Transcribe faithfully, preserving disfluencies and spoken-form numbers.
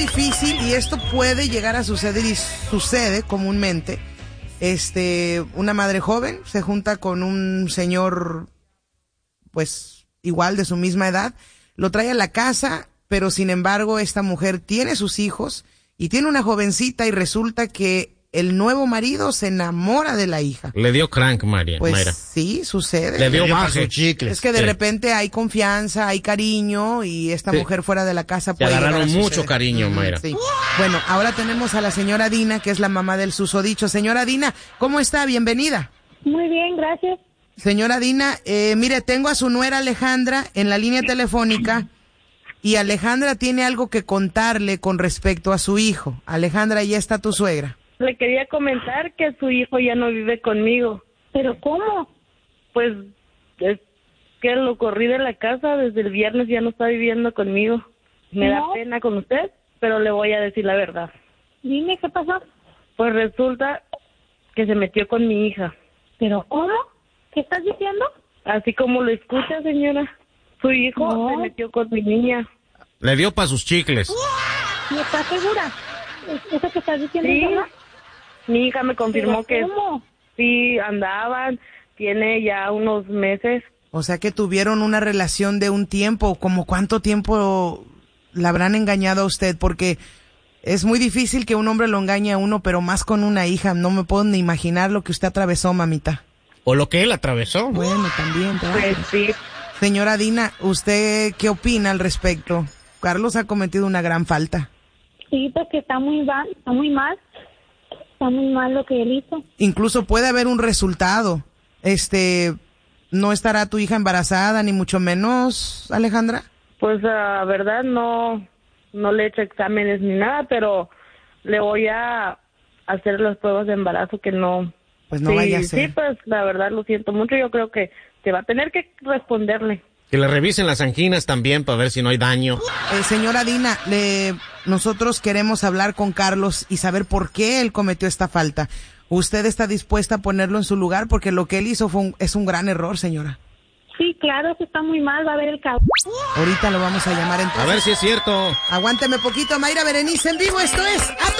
difícil y esto puede llegar a suceder y sucede comúnmente. Este, una madre joven se junta con un señor, pues, igual de su misma edad, lo trae a la casa, pero sin embargo esta mujer tiene sus hijos y tiene una jovencita y resulta que el nuevo marido se enamora de la hija. Le dio crank, María. Pues Mayra. sí, sucede. Le dio bajo chicles. Es que de sí. repente hay confianza, hay cariño y esta sí. mujer fuera de la casa Se puede agarraron llegar a mucho suceder. cariño, Mm, Mayra. sí. Bueno, ahora tenemos a la señora Dina, que es la mamá del susodicho. Señora Dina, ¿cómo está? Bienvenida. Muy bien, gracias. Señora Dina, eh, mire, tengo a su nuera Alejandra en la línea telefónica y Alejandra tiene algo que contarle con respecto a su hijo. Alejandra, ya está tu suegra. Le quería comentar que su hijo ya no vive conmigo. ¿Pero cómo? Pues es que lo corrí de la casa, desde el viernes ya no está viviendo conmigo. Me ¿No? da pena con usted, pero le voy a decir la verdad. Dime, ¿qué pasó? Pues resulta que se metió con mi hija. ¿Pero cómo? ¿Qué estás diciendo? Así como lo escucha, señora. Su hijo No. se metió con mi niña. Le dio pa' sus chicles. ¿Y estás segura? ¿Eso que estás diciendo Sí. es verdad? Mi hija me confirmó que ¿Pero cómo? sí andaban, tiene ya unos meses. O sea que tuvieron una relación de un tiempo. ¿Cómo cuánto tiempo la habrán engañado a usted? Porque es muy difícil que un hombre lo engañe a uno, pero más con una hija. No me puedo ni imaginar lo que usted atravesó, mamita. O lo que él atravesó. Bueno, también. Pues sí. Señora Dina, ¿usted qué opina al respecto? Carlos ha cometido una gran falta. Sí, porque está muy mal, está muy mal. Está muy mal lo que él hizo. Incluso puede haber un resultado. Este, ¿no estará tu hija embarazada, ni mucho menos, Alejandra? Pues la verdad no, no le he hecho exámenes ni nada, pero le voy a hacer las pruebas de embarazo que no... Pues no sí, vaya a ser. Sí, pues la verdad lo siento mucho, yo creo que se va a tener que responderle. Que le revisen las anginas también para ver si no hay daño. Eh, señora Dina, le, nosotros queremos hablar con Carlos y saber por qué él cometió esta falta. ¿Usted está dispuesta a ponerlo en su lugar? Porque lo que él hizo fue un, es un gran error, señora. Sí, claro que está muy mal, va a ver el cabrón. Ahorita lo vamos a llamar entonces. A ver si es cierto. Aguánteme poquito, Mayra Berenice en vivo, esto es... ¡A